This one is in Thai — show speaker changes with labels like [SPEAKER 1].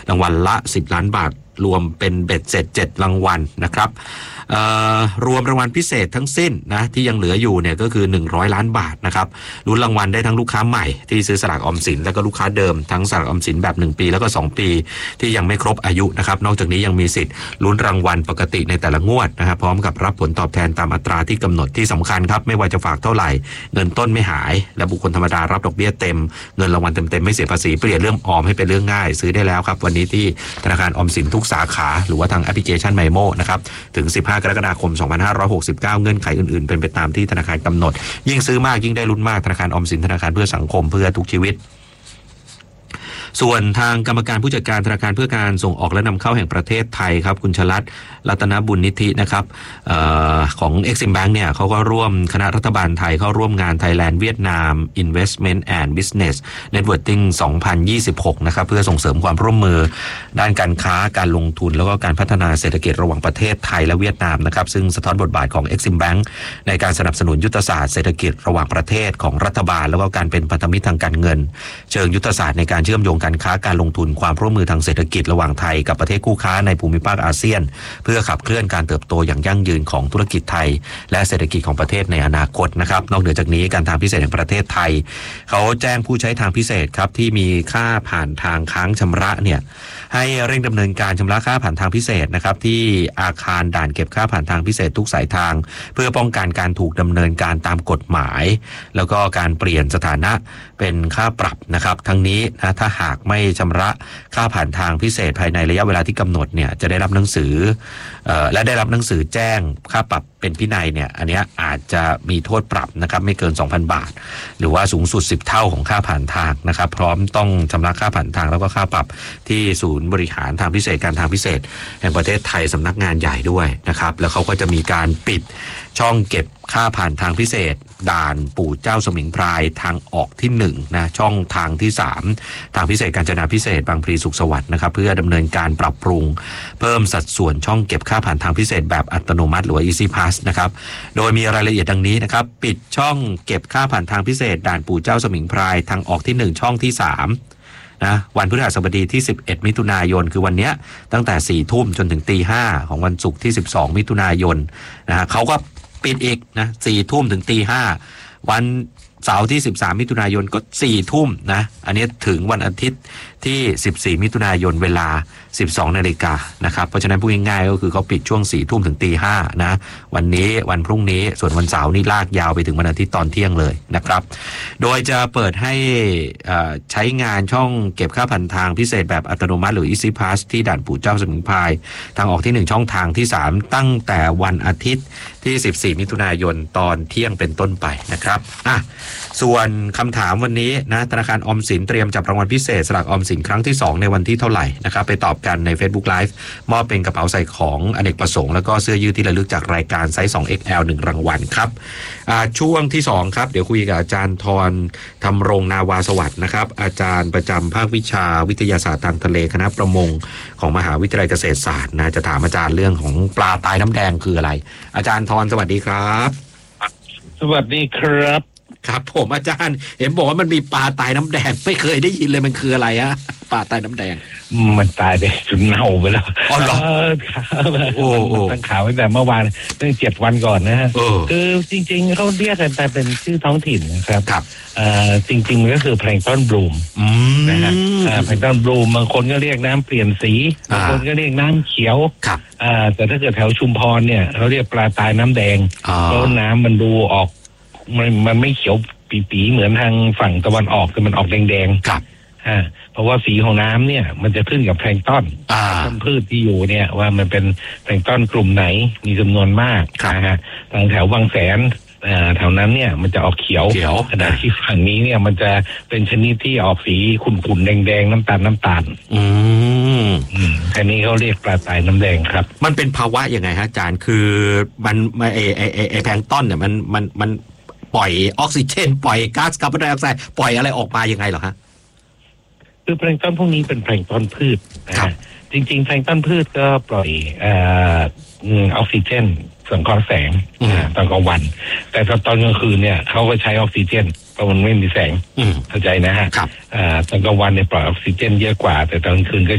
[SPEAKER 1] รางวัลละ10 ล้านบาทรวมเป็นเบ็ดเสร็จ7 รางวัลนะครับรวมรางวัลพิเศษทั้งสิ้นนะที่ยังเหลืออยู่เนี่ยก็คือ100 ล้านบาทนะครับลุ้นรางวัลได้ทั้งลูกค้าใหม่ที่ซื้อสลากออมสินแล้วก็ลูกค้าเดิมทั้งสลากออมสินแบบ1 ปีแล้วก็2 ปีที่ยังไม่ครบอายุนะครับนอกจากนี้ยังมีสิทธิ์ลุ้นรางวัลปกติในแต่ละงวดนะครับพร้อมกับรับผลตอบแทนตามอัตราที่กำหนดที่สำคัญครับไม่ว่าจะฝากเท่าไหร่เงินต้นไม่หายและบุคคลธรรมดารับดอกเบี้ยเต็มเงินรางวัลเต็มๆไม่เสียภาษีเปลี่ยนเรื่องออมให้เป็นเรื่องง่ายซื้อได้แล้วครับวันนี้ที่ธนาคารออมสินทุกสาขาหรือว่าทางแอปพลิเคชัน MyMo นะครับถึง15 กรกฎาคม 2569 เงื่อนไขอื่นๆเป็นไปตามที่ธนาคารกำหนดยิ่งซื้อมากยิ่งได้ลุ้นมากธนาคารออมสินธนาคารเพื่อสังคมเพื่อทุกชีวิตส่วนทางกรรมการผู้จัดการธนาคารเพื่อการส่งออกและนำเข้าแห่งประเทศไทยครับคุณชลัดรัตนบุญนิธินะครับของ Exim Bank เนี่ยเขาก็ร่วมคณะรัฐบาลไทยเข้าร่วมงาน Thailand Vietnam Investment and Business Networking 2026 นะครับเพื่อส่งเสริมความร่วมมือด้านการค้าการลงทุนแล้วก็การพัฒนาเศรษฐกิจระหว่างประเทศไทยและเวียดนามนะครับซึ่งสะท้อนบทบาทของ Exim Bank ในการสนับสนุนยุทธศาสตร์เศรษฐกิจระหว่างประเทศของรัฐบาลแล้วก็การเป็นพันธมิตรทางการเงินเชิงยุทธศาสตร์ในการเชื่อมโยงการค้าการลงทุนความร่วมมือทางเศรษฐกิจระหว่างไทยกับประเทศคู่ค้าในภูมิภาคอาเซียนเพื่อขับเคลื่อนการเติบโตอย่างยั่งยืนของธุรกิจไทยและเศรษฐกิจของประเทศในอนาคตนะครับนอกเหนือจากนี้การทางพิเศษแห่งประเทศไทยเขาแจ้งผู้ใช้ทางพิเศษครับที่มีค่าผ่านทางค้างชำระเนี่ยให้เร่งดำเนินการชำระค่าผ่านทางพิเศษนะครับที่อาคารด่านเก็บค่าผ่านทางพิเศษทุกสายทางเพื่อป้องกันการถูกดำเนินการตามกฎหมายแล้วก็การเปลี่ยนสถานะเป็นค่าปรับนะครับทั้งนี้นะถ้าหากไม่ชำระค่าผ่านทางพิเศษภายในระยะเวลาที่กำหนดเนี่ยจะได้รับหนังสือและได้รับหนังสือแจ้งค่าปรับเป็นพินัยเนี่ยอันนี้อาจจะมีโทษปรับนะครับไม่เกิน 2,000 บาทหรือว่าสูงสุด10 เท่าของค่าผ่านทางนะครับพร้อมต้องชำระค่าผ่านทางแล้วก็ค่าปรับที่ศูนย์บริหารทางพิเศษการทางพิเศษแห่งประเทศไทยสำนักงานใหญ่ด้วยนะครับแล้วเขาก็จะมีการปิดช่องเก็บค่าผ่านทางพิเศษด่านปู่เจ้าสมิงพรายทางออกที่1นะช่องทางที่3ทางพิเศษกาญจนาพิเศษบางพลีสุขสวัสดิ์นะครับเพื่อดำเนินการปรับปรุงเพิ่มสัดส่วนช่องเก็บค่าผ่านทางพิเศษแบบอัตโนมัติหรือว่า Easy Pass นะครับโดยมีรายละเอียดดังนี้นะครับปิดช่องเก็บค่าผ่านทางพิเศษด่านปู่เจ้าสมิงพรายทางออกที่1ช่องที่3นะวันพฤหัสบดีที่11 มิถุนายนคือวันนี้ตั้งแต่ 4 ทุ่มจนถึง 5 ทุ่มของวันศุกร์ที่12 มิถุนายนนะเขาก็ปิดอีกนะ 4 ทุ่มถึง 5 ทุ่มวันเสาร์ที่13 มิถุนายนก็ 4 ทุ่มนะอันนี้ถึงวันอาทิตย์ที่14 มิถุนายนเวลา 12 นาฬิกานะครับเพราะฉะนั้นพูดง่ายๆก็คือเขาปิดช่วง 4 ทุ่มถึง 5 ทุ่มนะวันนี้วันพรุ่งนี้ส่วนวันเสาร์นี่ลากยาวไปถึงวันอาทิตย์ตอนเที่ยงเลยนะครับโดยจะเปิดให้ใช้งานช่องเก็บค่าผ่านทางพิเศษแบบอัตโนมัติหรือ Easy Pass ที่ด่านปู่เจ้าสมิงพรายทางออกที่1ช่องทางที่3ตั้งแต่วันอาทิตย์ที่14 มิถุนายนตอนเที่ยงเป็นต้นไปนะครับส่วนคำถามวันนี้นะธนาคารออมสินเตรียมจับรางวัลพิเศษสลากออมสินครั้งที่2ในวันที่เท่าไหร่นะครับไปตอบกันใน Facebook Live มอบเป็นกระเป๋าใส่ของอเนกประสงค์แล้วก็เสื้อยืดที่ระลึกจากรายการไซส์ 2XL 1 รางวัลครับช่วงที่2ครับเดี๋ยวคุยกับอาจารย์ธรธรรมรงนาวาสวัสดิ์นะครับอาจารย์ประจำภาควิชาวิทยาศาสตร์ทางทะเลคณะประมงของมหาวิทยาลัยเกษตรศาสตร์นะจะถามอาจารย์เรื่องของปลาตายน้ำแดงคืออะไรอาจารย์ธรสวัสดีครับ
[SPEAKER 2] สวัสดีครับ
[SPEAKER 1] ครับผมอาจารย์เห็นบอกว่ามันมีปลาตายน้ำแดงไม่เคยได้ยินเลยมันคืออะไรฮะปลาตายน้ำแดง
[SPEAKER 2] มันตายไปจนเน่าไปแล้ว
[SPEAKER 1] อ๋อเหรอ
[SPEAKER 2] โอ้ตั้งข่าวไว้แต่เมื่อวานตั้ง7 วันก่อนนะฮะคือจริงๆเขาเรียกกันแต่เป็นชื่อท้องถิ่นนะครับ
[SPEAKER 1] ครับ
[SPEAKER 2] จริงๆก็คือแพลงก์ต้นบลูมนะฮะแพลงก์ต้นบลูมบางคนก็เรียกน้ำเปลี่ยนสีบางคนก็เรียกน้ำเขียวแต่ถ้าเกิดแถวชุมพรเนี่ยเขาเรียกปลาตายน้ำแดงเพราะน้ำมันดูออกมันไม่เขียวปีๆเหมือนทางฝั่งตะวันออกแต่มันออกแดง
[SPEAKER 1] ๆครับ
[SPEAKER 2] เพราะว่าสีของน้ำเนี่ยมันจะขึ้นกับแพลงก์ต้นพืชที่อยู่เนี่ยว่ามันเป็นแพลงก์ต้นกลุ่มไหนมีจำนวนมากนะฮะทางแถวบางแสนแถวนั้นเนี่ยมันจะออกเขียวขณะที่ฝั่งนี้เนี่ยมันจะเป็นชนิดที่ออกสีขุ่นๆแดงๆน้ำตาลอันนี้เขาเรียกปลาตายน้ำแดงครับ
[SPEAKER 1] มันเป็นภาวะยังไงฮะอาจารย์คือมันไอแพลงก์ต้นเนี่ยมันปล่อยออกซิเจนปล่อยก๊าซคาร์บอนไดออกไซด์ปล่อยอะไรออกมายังไงเหรอฮะ
[SPEAKER 2] คือแพลงก์ต้นพวกนี้เป็นแพลงก์ต้นพืชจริงๆแพลงก์ต้นพืชก็ปล่อยออกซิเจนสังเคราะห์แสงตอนกลางวันแต่ตอนกลางคืนเนี่ยเขาก็ใช้ออกซิเจนเพราะมันไม่มีแสงเข้าใจนะฮะตอนกลางวันเนี่ยปล่อยออกซิเจนเยอะกว่าแต่ตอนกลางคืนก็